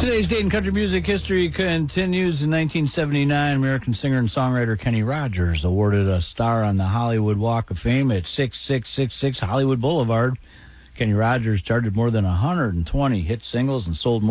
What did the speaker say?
Today's Dayton Country Music history continues. In 1979, American singer and songwriter Kenny Rogers awarded a star on the Hollywood Walk of Fame at 6666 Hollywood Boulevard. Kenny Rogers charted more than 120 hit singles and sold more